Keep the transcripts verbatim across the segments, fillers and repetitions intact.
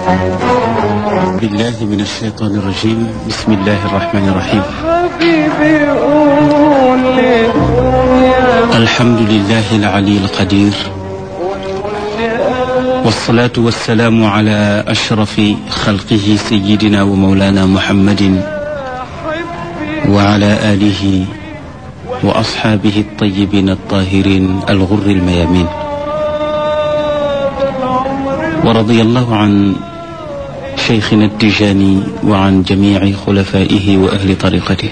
بالله من الشيطان الرجيم بسم الله الرحمن الرحيم الحمد لله العلي القدير والصلاة والسلام على أشرف خلقه سيدنا ومولانا محمد وعلى آله وأصحابه الطيبين الطاهرين الغر الميامين ورضي الله عن شيخنا التجاني وعن جميع خلفائه وأهل طريقته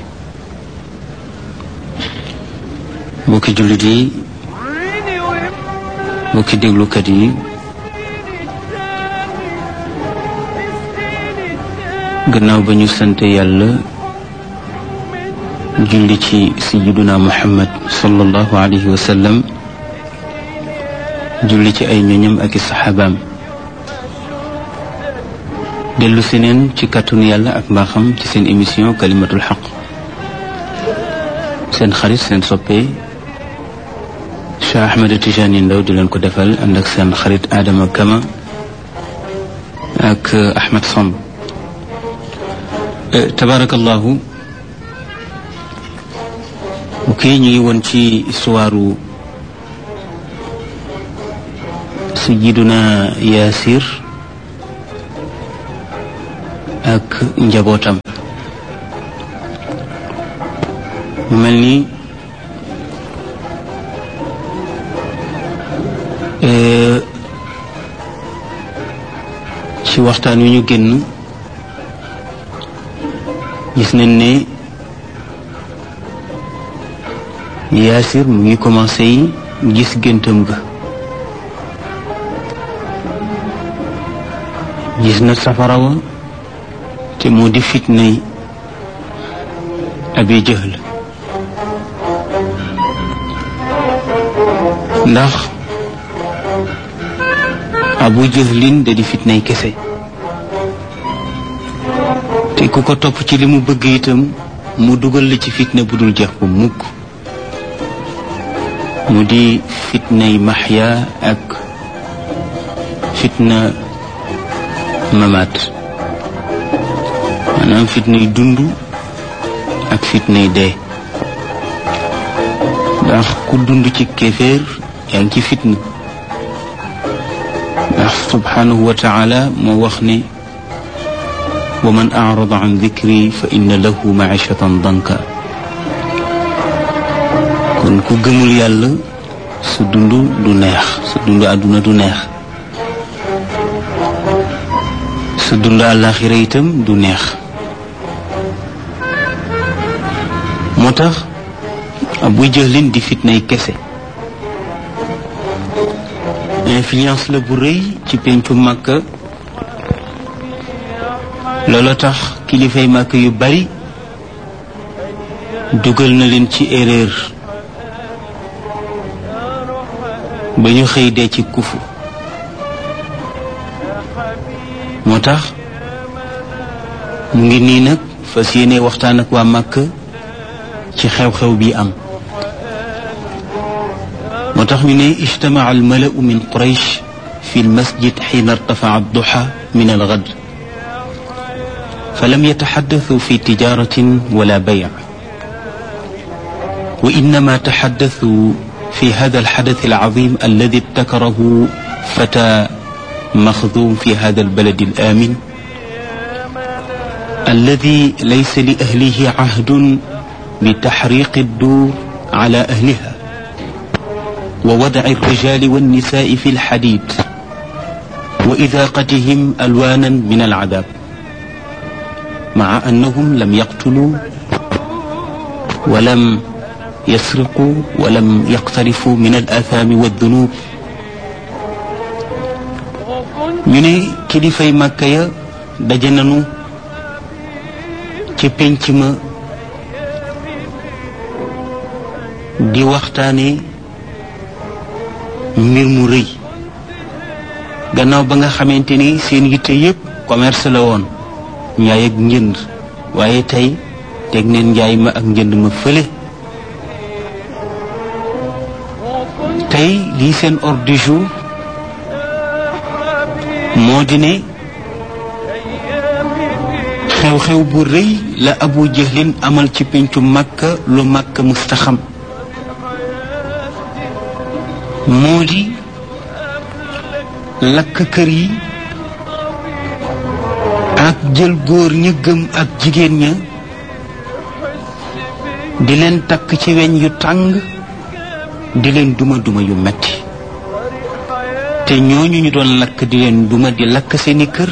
mbokki jullit yi mbokki déglukat yi gannaaw ba ñu sant yàlla julli ci sayyiduna Muhammad sallallahu alayhi wa sallam julli ci ay ñoñam ak i saxaabaam dellu si neen ci kàttanu yàlla ak mbaaxam ci seen émission kalimatul xaq seen xarit seen soppe Cheikh Ahmed Tijani Ndaw di leen ko defal ànd ak seen xarit Adama Kama ak Ahmed Samb tabarakallahu ok ñu ngi woon ci histoire sayyiduna Yaasir ak njabootam mu mel ni ci waxtaan wi ñu génn gis nañ ne Yaasir mu ngi commencé yi gis géntam ga gis na safara wa te moo di fitnay Abi Jahl ndax Abu Jahlin da di fitnay kese te ku ko topp ci li mu bëgg itam mu dugal la ci fitna bu dul jeex bu mukk mu di fitnay maxya ak fitna mamaat maanaam fitnay dund ak fitnay dee ndax ku dund ci kéeféer yaa ngi ci fitna ndax subhanahu wa taala moo wax ne wa man arada an dikri fa inna lahu maishatan danka kon ku gëmul yàlla sa dund du neex sa dund àdduna du neex sa dund àllaaxira itam du neex moo tax Abu Jahlin di fitnay kese influence la bu rëy ci pencu Makka loolu tax kilifay Makka yu bari dugal na leen ci erreur ba ñu xëy dee ci kufu moo tax mu ngi nii nag fas yéene waxtaan ak waa Makka ci xew-xew bi am moo tax ñu ne ijtamaca almalau min quraysh fi almasjid xiina irtafaca adduxa min algad falam yataxaddasu fi tijaratin wala bayc wa innama taxaddasu fi hada alxadath alcazim alladi ibtakarahu fata maxdum fi hada albalad alamin alladi laysa li ahlihi cahdun بتحريق الدور على أهلها ووضع الرجال والنساء في الحديد وإذاقتهم ألوانا من العذاب مع أنهم لم يقتلوا ولم يسرقوا ولم يقترفوا من الآثام والذنوب من كلفي مكة دجننو ci penc ma di waxtaane mbir mu rëy gannaaw ba nga xamante ni seen yitte yépp commerce la woon njaay ak njënd waaye tey teg neen njaay ma ak njënd ma fële tey lii seen ordre du jour moo di ne xew-xew bu rëy la Abu Jahlin amal ci pencu Makka lu Makka mustaxam moo di lakk kër yi ak jël góor ña gëm ak jigéen ña di leen takk ci weñ yu tàng di leen duma duma yu metti te ñooñu ñu doon lakk di leen duma di lakk seeni kër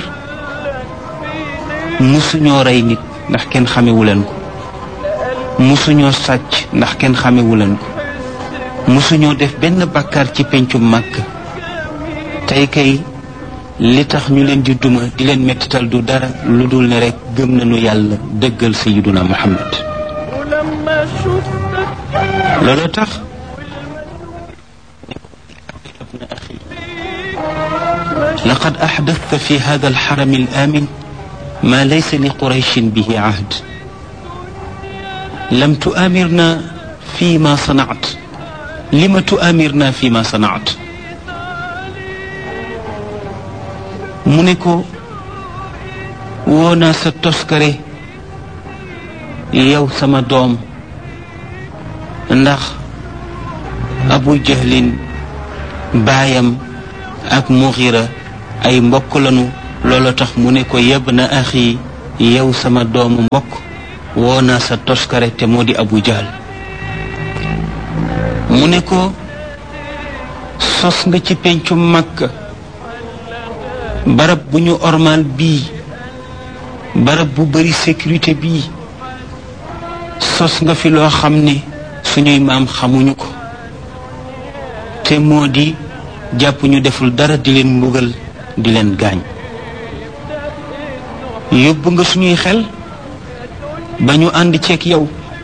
musuñoo rey nit ndax kenn xamewu leen ko musuñoo sàcc ndax kenn xamewu leen ko musuñoo def benn bàkkaar ci pencu màkk tey kay li tax ñu leen di duma di leen mettital du dara lu dul ne rekk gëm nañu yàlla dëggal sayyiduna Muhammad looloo tax laqad ahdathta fi hadha alxaram alamin ما ليس لقريش به عهد لم تؤامرنا فيما صنعت لم تؤامرنا فيما صنعت منكو ونا ستسكري يو سما دوم ndax Abu Jahlin baayam ak Mughira ay mbokk lañu loolu tax mu ne ko yeb na axi yow sama doomu mbokk woo naa sa toskare te moo di Abu Jahl mu ne ko sos nga ci pencu Makka barab bu ñu ormal bii barab bu bari sécurité bii sos nga fi loo xam ne suñuy maam xamuñu ko te moo di jàpp ñu deful dara di leen mbugal di leen gaañ yóbbu nga suñuy xel ba ñu ànd ceeg yow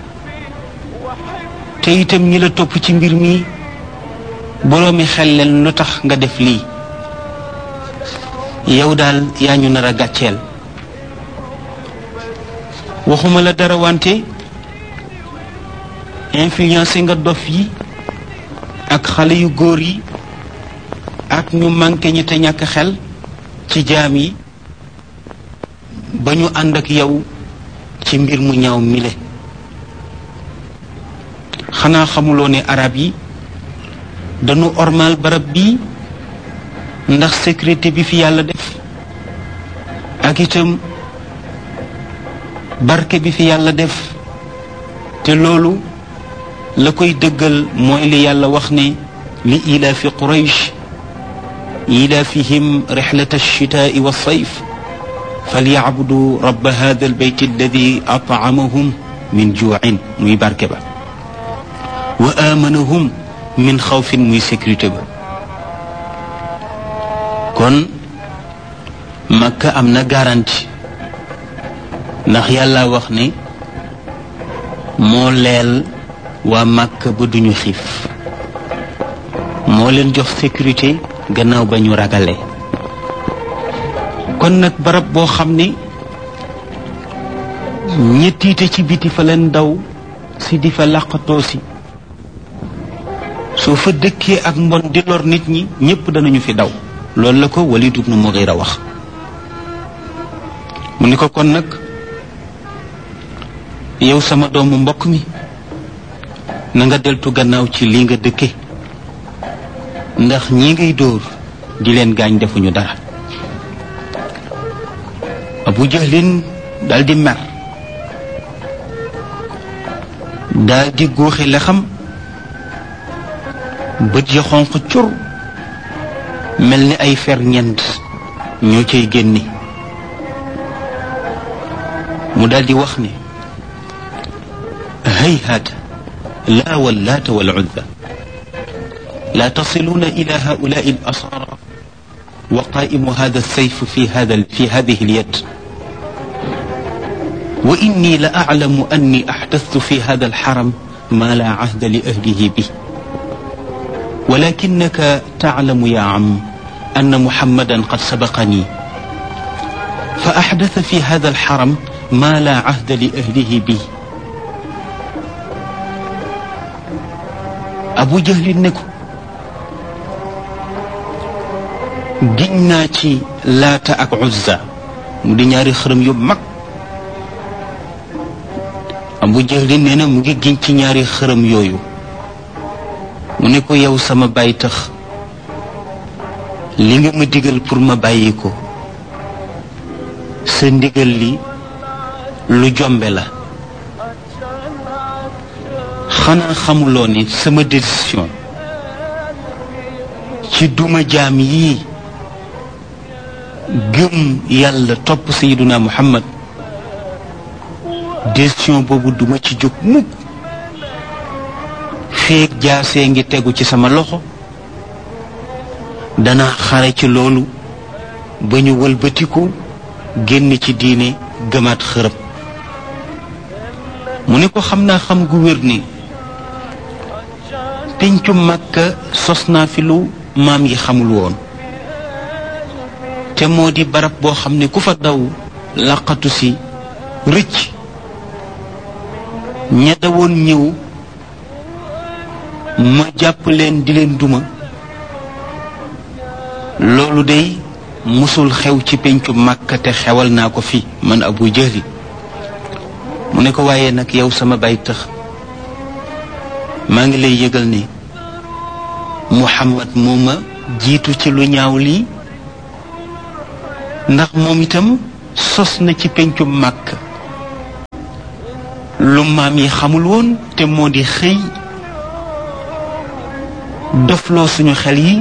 te itam ñi la topp ci mbir mi boroomi xel leen lu tax nga def lii yow daal yaa ñu nar a gàcceel waxuma la dara wante influencé nga dof yi ak xale yu góor yi ak ñu manqué ñi te ñàkk xel ci jaam yi ba ñu ànd ak yow ci mbir mu ñaaw mile xanaa xamuloo ne arab yi dañu ormal barab bii ndax sécurité bi fi yàlla def ak itam barke bi fi yàlla def te loolu la koy dëggal mooy li yàlla wax ne li ilaafi quraysh ilaafihim rixlata alchitaai walsayf فليعبدوا رب هذا البيت الذي أطعمهم من جوع muy barke ba wa amanahum min xawfin muy sécurité ba kon Makka am na garantie ndax yàlla wax ne moo leel waa Makka ba duñu xiif moo leen jox sécurité gannaaw ba ñu ragalee kon nag barab boo xam ne ñettiite ci biti fa leen daw si di fa làqatoo si soo fa dëkkee ak mbon di lor nit ñi ñépp danañu fi daw loolu la ko Walid ibn Mughira wax mu ni ko kon nag yow sama doomu mbokk mi na nga deltu gannaaw ci lii nga dëkke ndax ñi ngay dóor di leen gaañ defuñu dara Abu Jahlin daal di mer daal di góoxe la xam bët ya xonq cur mel ni ay fer ñent ñoo cay génni mu daal di wax ne hayhaata laa wallaata wal uzza laa tasiluuna ila haulaai al asara wa qaimu hada alsayf fi hada fi hadihi alyad وإني لأعلم أني أحدثت في هذا الحرم ما لا عهد لأهله به ولكنك تعلم يا عم أن محمدا قد سبقني فأحدث في هذا الحرم ما لا عهد لأهله به أبو جهل نكو جناتي لا تأك عزة مدي ñaari xërëm yu mag Abu Jahlin nee na mu ngi giñ ci ñaari xërëm yooyu mu ne ko yow sama baay tax li nga ma digal pour ma bàyyi ko sa ndigal li lu jombe la xanaa xamuloo ni sama décision ci duma jaam yii gëm yàlla topp Sayyiduna Muhammad décision boobu duma ci jóg mukk feek jaasee ngi tegu ci sama loxo dana xare ci loolu ba ñu wëlbatiku génn ci diine gëmaat xërëb mu ne ko xam naa xam gu wér ni péncu Makka sos naa fi lu maam yi xamul woon te moo di barab boo xam ne ku fa daw laqatu si rëcc ña dawoon ñëw ma jàpp leen di leen duma loolu day musul xew ci péncu Makka te xewal naa ko fi man Abu Jahl mu ne ko waaye nag yow sama baay tax maa ngi lay yëgal ni Muhammad moo ma jiitu ci lu ñaaw lii ndax moom itam sos na ci péncu Makka lu maam yi xamul woon te moo di xëy dofloo suñu xel yi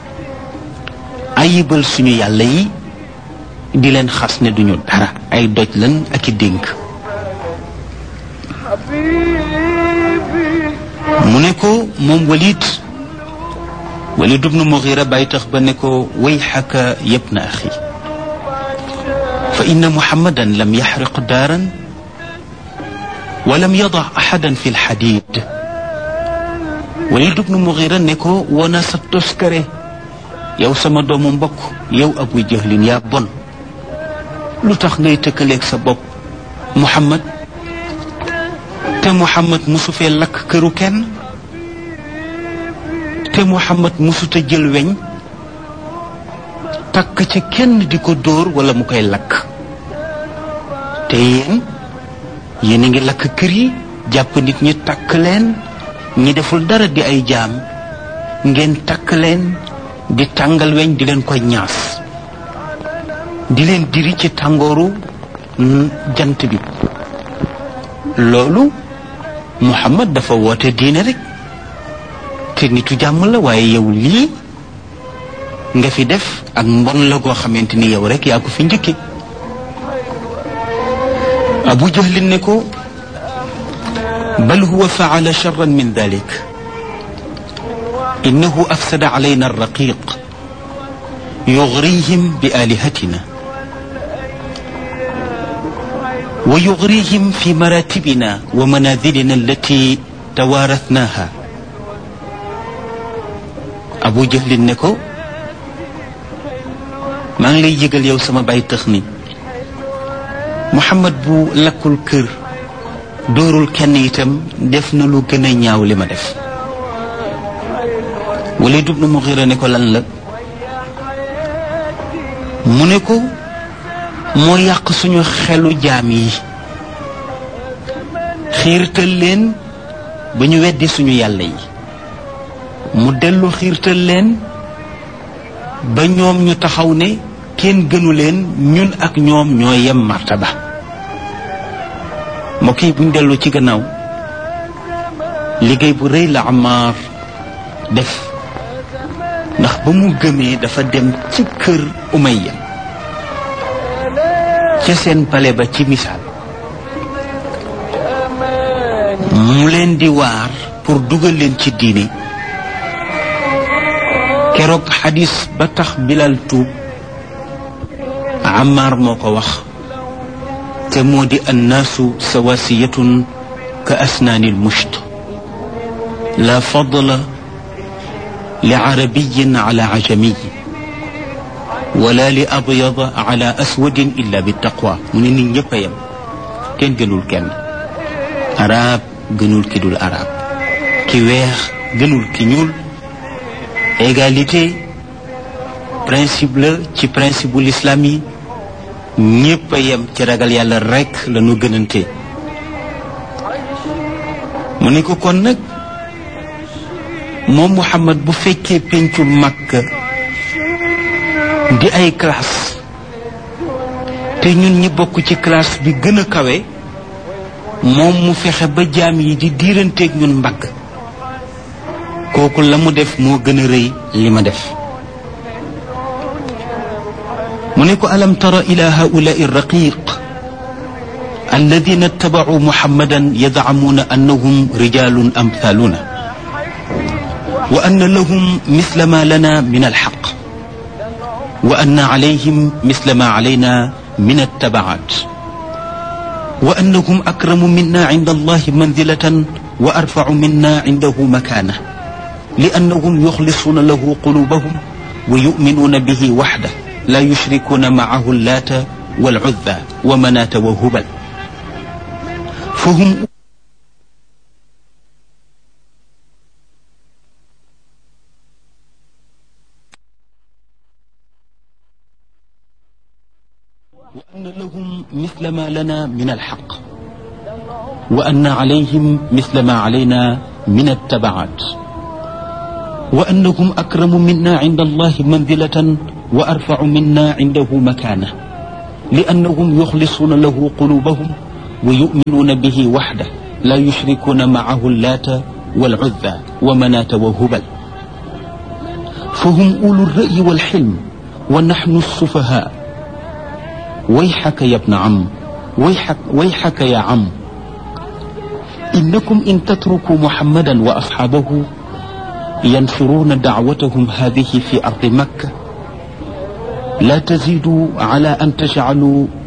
ayibal suñu yàlla yi di leen xas ne duñu dara ay doj lan ak i dénk mu ne ko moom Walid Walid ibn Mughira bàyyi tax ba ne ko wayxaka yabna axi fa inna muhammadan lam yaxriq daaran wa lam yada axadan fi lxadid Walid ibn Mughira ne ko wona sa toskare yow sama doomu mbokk yow Abu Jahlin yaa bon lu tax ngay tëkkaleeg sa bopp Muhammad te Muhammad musu fee lakk këru kenn te Muhammad musuta jël weñ takk ca kenn di ko dóor wala mu koy lakk te yéen yéen a ngi lakk kër yi jàpp nit ñi takk leen ñi deful dara di ay jaam ngeen takk leen di tàngal weñ di leen koy ñaas di leen diri ci tàngooru jant bi loolu Muhammad dafa woote diine rek te nitu jàmm la waaye yow lii nga fi def ak mbon la goo xamante ni yow rek yaa ko fi njëkke Abu Jahlin ne ko bal huwa faala charran min dalik innahu afsada alayna arraqiq yugrihim bi alihatina wa yugrihim fi maratibina wa manazilina allati tawaarathnaha Abu Jahlin ne ko maa ngi lay yëgal yow sama baay tax ni Muhammad bu lakkul kër dóorul kenn itam def na lu gën a ñaaw li ma def Walid ibn Mughira ne ko lan la mu ne ko moo yàq suñu xelu jaam yi xiirtal leen ba ñu weddi suñu yàlla yi mu dellu xiirtal leen ba ñoom ñu taxaw ne kenn gënu leen ñun ak ñoom ñoo yem martaba mbokk yi buñ dellu ci gannaaw liggéey bu rëy la Ammar def ndax ba mu gëmee dafa dem ci kër Umayya ca seen pale ba ci misaal mu leen di waar pour dugal leen ci diine keroog xadis ba tax Bilal tuub Ammar moo ko wax te moo di annaasu sawasiyatun ka asnaani almusht la fadla li arabiyin ala ajamiy wala li abyada ala aswadin illa bi taqwa mu ne nit ñëpp a yem kenn gënul kenn arab gënul ki dul arab ki weex gënul ki ñuul égalité principe la ci principe bu l'islam yi ñëpp a yem ci ragal yàlla rekk la ñu gënante mu ne ko kon nag moom Muhammad bu fekkee pencu Makka di ay classe te ñun ñi bokk ci classe bi gën a kawe moom mu fexe ba jaam yi di diiranteeg ñun mbagg kooku la mu def moo gën a rëy li ma def mu ne ko alam tara ila haulaai raqiq alladina ittabacuu muhammadan yadcamuuna annahum rijalun amthaluna wa anna lahum misla ma lana min alxaq wa anna calayhim misla ma calayna min attabacat wa annahum akramu minna cinda allahi manzilatan wa arfacu minna cindahu makana liannahum yuxlisuuna lahu qulubahum wa yuminuuna bihi waxda la yushrikuuna macahu allaata walcuzza wa manaata wa hubal fahum وأن لهم مثل ما لنا من الحق وأن عليهم مثل ما علينا من التبعات وأنهم أكرم منا عند الله منزلة وأرفع منا عنده مكانة لأنهم يخلصون له قلوبهم ويؤمنون به وحده لا يشركون معه اللات والعزى ومناة وهبل فهم أولو الرأي والحلم ونحن السفهاء ويحك يا ابن عم ويحك, ويحك يا عم إنكم إن تتركوا محمدا وأصحابه ينشرون دعوتهم هذه في أرض مكة لا تزيدوا على أن تجعلوا